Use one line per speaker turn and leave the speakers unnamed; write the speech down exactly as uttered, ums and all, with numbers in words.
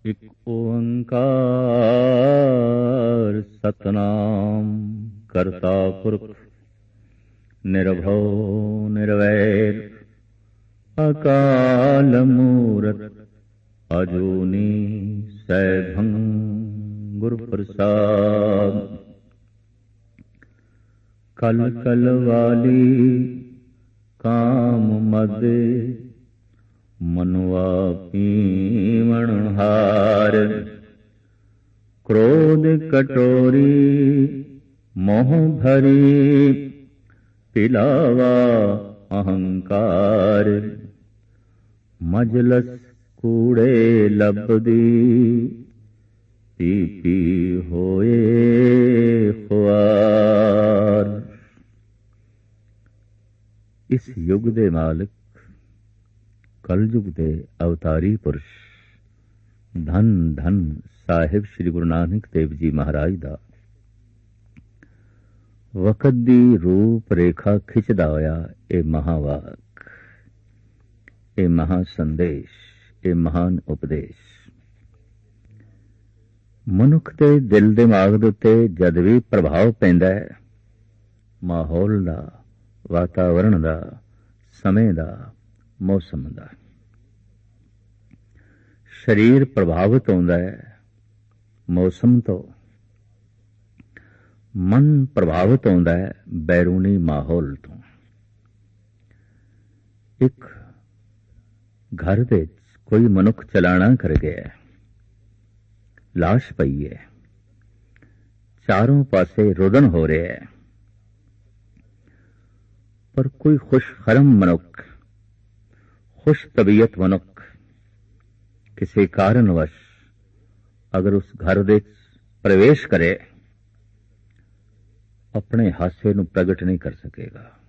ਇਕ ਓੰਕਾਰ ਸਤਨਾਮ ਕਰਤਾ ਪੁਰਖ ਨਿਰਭਉ ਨਿਰਵੈਰ ਅਕਾਲ ਮੂਰਤ ਅਜੂਨੀ ਸੈਭੰ ਗੁਰ ਪ੍ਰਸਾਦ। ਕਲ ਕਲ ਵਾਲੀ ਕਾਮ ਮਦ ਮਨੁਆ ਪੀਵਣ ਹਾਰ। ਕ੍ਰੋਧ ਕਟੋਰੀ ਮੋਹ ਭਰੀ ਪਿਲਾਵਾ ਅਹੰਕਾਰ। ਮਜਲਸ ਕੂੜੇ ਲਬਦੀ ਪੀ ਪੀ ਹੋਏ ਖੁਆਰ। ਇਸ ਯੁੱਗ ਦੇ ਮਾਲਕ ਕਲਯੁਗ ਦੇ ਅਵਤਾਰੀ ਪੁਰਸ਼ ਧੰਨ ਧੰਨ ਸਾਹਿਬ ਸ੍ਰੀ ਗੁਰੂ ਨਾਨਕ ਦੇਵ ਜੀ ਮਹਾਰਾਜ ਦਾ ਵਕਤ ਦੀ ਰੂਪ ਰੇਖਾ ਖਿੱਚਦਾ ਹੋਇਆ ਇਹ ਮਹਾਵਾਕ, ਇਹ ਮਹਾ ਸੰਦੇਸ਼, ਇਹ ਮਹਾਨ ਉਪਦੇਸ਼ ਮਨੁੱਖ ਦੇ ਦਿਲ ਦਿਮਾਗ ਦੇ ਉੱਤੇ ਜਦ ਵੀ ਪ੍ਰਭਾਵ ਪੈਂਦਾ ਹੈ, ਮਾਹੌਲ ਦਾ, ਵਾਤਾਵਰਣ ਦਾ, ਸਮੇਂ ਦਾ, ਮੌਸਮ ਦਾ, ਸਰੀਰ ਪ੍ਰਭਾਵਿਤ ਹੁੰਦਾ ਹੈ ਮੌਸਮ ਤੋਂ, ਮਨ ਪ੍ਰਭਾਵਿਤ ਹੁੰਦਾ ਹੈ ਬੈਰੂਨੀ ਮਾਹੌਲ ਤੋਂ। ਇੱਕ ਘਰ ਵਿੱਚ ਕੋਈ ਮਨੁੱਖ ਚਲਾਣਾ ਕਰ ਗਿਆ, ਲਾਸ਼ ਪਈ ਹੈ, ਚਾਰੋਂ ਪਾਸੇ ਰੁਦਨ ਹੋ ਰਿਹਾ ਹੈ, ਪਰ ਕੋਈ ਖੁਸ਼ਖਰਮ ਮਨੁੱਖ, ਖੁਸ਼ ਤਬੀਅਤ ਮਨੁੱਖ ਕਿਸੇ ਕਾਰਨਵਸ਼ ਅਗਰ ਉਸ ਘਰ ਵਿੱਚ ਪ੍ਰਵੇਸ਼ ਕਰੇ, ਆਪਣੇ ਹਾਸੇ ਨੂੰ ਪ੍ਰਗਟ ਨਹੀਂ ਕਰ ਸਕੇਗਾ।